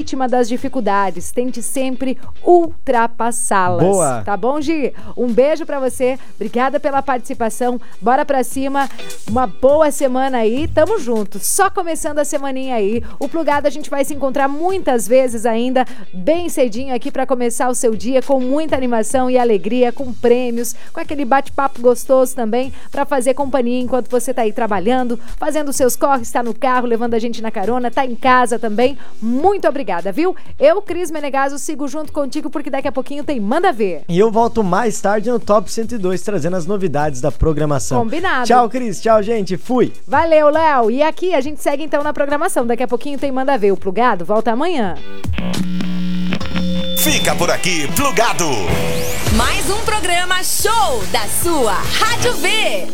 vítima das dificuldades. Tente sempre ultrapassá-las. Boa. Tá bom, Gi? Um beijo pra você. Obrigada pela participação. Bora pra cima. Uma boa semana aí. Tamo junto. Só começando a semaninha aí. O Plugado a gente vai se encontrar muitas vezes ainda, bem cedinho aqui pra começar o seu dia com muita animação e alegria, com prêmios, com aquele bate-papo gostoso também, pra fazer companhia enquanto você tá aí trabalhando, fazendo seus corres, tá no carro, levando a gente na carona, tá em casa também. Muito obrigada, viu? Eu, Cris Menegaso, sigo junto contigo porque daqui a pouquinho tem Manda Ver. E eu volto mais tarde no Top 102, trazendo as novidades da programação. Combinado. Tchau, Cris. Tchau, gente. Fui. Valeu, Léo. E aqui a gente segue então na programação. Daqui a pouquinho tem Manda Ver. O Plugado volta amanhã. Fica por aqui, Plugado. Mais um programa show da sua Rádio V.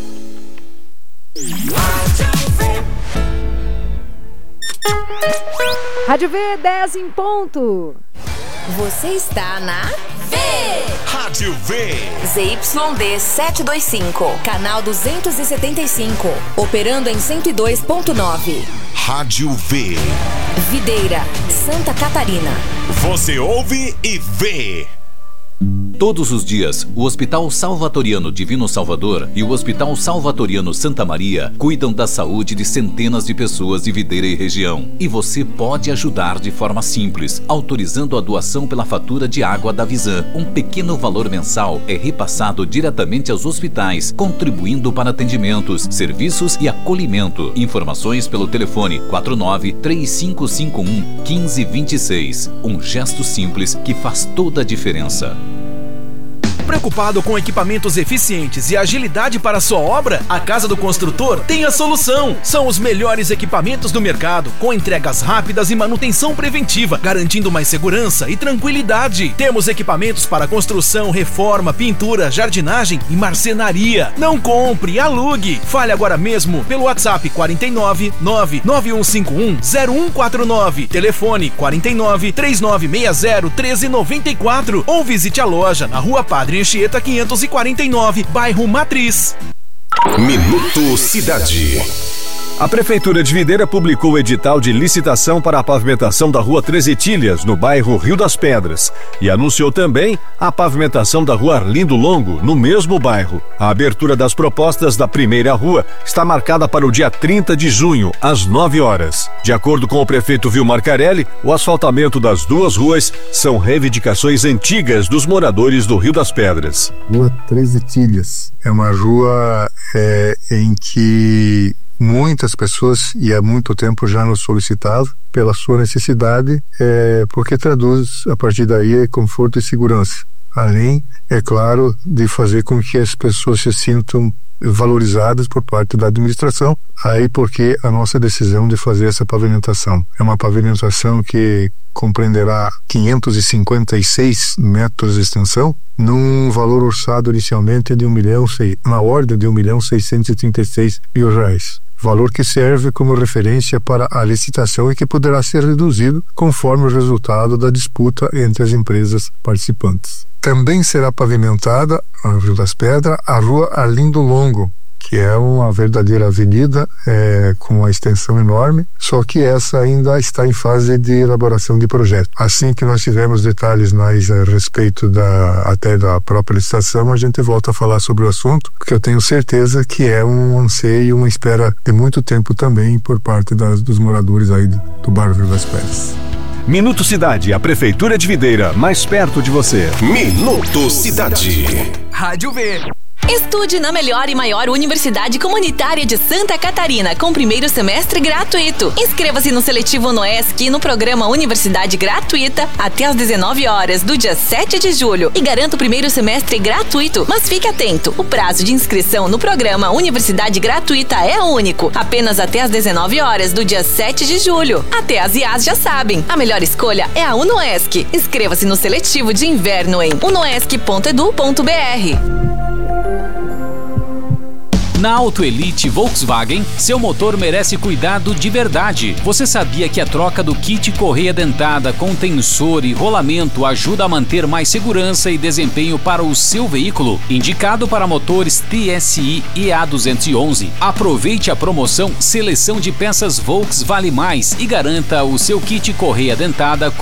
Rádio V, 10 em ponto. Você está na V. Rádio V. ZYD 725, canal 275, operando em 102.9. Rádio V. Videira, Santa Catarina. Você ouve e vê. Todos os dias, o Hospital Salvatoriano Divino Salvador e o Hospital Salvatoriano Santa Maria cuidam da saúde de centenas de pessoas de Videira e região. E você pode ajudar de forma simples, autorizando a doação pela fatura de água da Visan. Um pequeno valor mensal é repassado diretamente aos hospitais, contribuindo para atendimentos, serviços e acolhimento. Informações pelo telefone 49-3551-1526. Um gesto simples que faz toda a diferença. Preocupado com equipamentos eficientes e agilidade para sua obra? A Casa do Construtor tem a solução. São os melhores equipamentos do mercado, com entregas rápidas e manutenção preventiva, garantindo mais segurança e tranquilidade. Temos equipamentos para construção, reforma, pintura, jardinagem e marcenaria. Não compre, alugue. Fale agora mesmo pelo WhatsApp 499-9151-0149. Telefone 49-3960-1394 ou visite a loja na Rua Padre Anchieta 549, bairro Matriz. Minuto Cidade. A Prefeitura de Videira publicou o edital de licitação para a pavimentação da Rua 13 Etilhas, no bairro Rio das Pedras, e anunciou também a pavimentação da Rua Arlindo Longo, no mesmo bairro. A abertura das propostas da primeira rua está marcada para o dia 30 de junho, às 9 horas. De acordo com o prefeito Vilmar Carelli, o asfaltamento das duas ruas são reivindicações antigas dos moradores do Rio das Pedras. Rua 13 Etilhas é uma rua em que muitas pessoas, e há muito tempo já nos solicitavam pela sua necessidade, porque traduz, a partir daí, conforto e segurança. Além, é claro, de fazer com que as pessoas se sintam valorizadas por parte da administração, aí porque a nossa decisão de fazer essa pavimentação. É uma pavimentação que compreenderá 556 metros de extensão, num valor orçado inicialmente de na ordem de R$1.636.000. Valor que serve como referência para a licitação e que poderá ser reduzido conforme o resultado da disputa entre as empresas participantes. Também será pavimentada, no Rio das Pedras, a Rua Arlindo Longo, que é uma verdadeira avenida com uma extensão enorme, só que essa ainda está em fase de elaboração de projeto. Assim que nós tivermos detalhes mais a respeito até da própria licitação, a gente volta a falar sobre o assunto, porque eu tenho certeza que é um anseio, uma espera de muito tempo também por parte dos moradores aí do bairro Rio das Pedras. Minuto Cidade, a Prefeitura de Videira, mais perto de você. Minuto Cidade. Rádio V. Estude na melhor e maior universidade comunitária de Santa Catarina, com primeiro semestre gratuito. Inscreva-se no seletivo UNOESC no programa Universidade Gratuita até às 19 horas do dia 7 de julho e garanta o primeiro semestre gratuito. Mas fique atento, o prazo de inscrição no programa Universidade Gratuita é único, apenas até às 19 horas do dia 7 de julho. Até as IAs já sabem, a melhor escolha é a UNOESC. Inscreva-se no seletivo de inverno em unoesc.edu.br. Na Auto Elite Volkswagen, seu motor merece cuidado de verdade. Você sabia que a troca do kit correia dentada com tensor e rolamento ajuda a manter mais segurança e desempenho para o seu veículo? Indicado para motores TSI EA211. Aproveite a promoção Seleção de Peças Volks Vale Mais e garanta o seu kit correia dentada